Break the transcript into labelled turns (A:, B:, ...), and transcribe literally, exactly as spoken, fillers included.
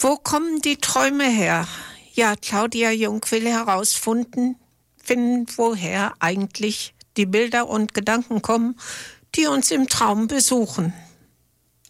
A: Wo kommen die Träume her? Ja, Claudia Jung will herausfinden, finden, woher eigentlich die Bilder und Gedanken kommen, die uns im Traum besuchen.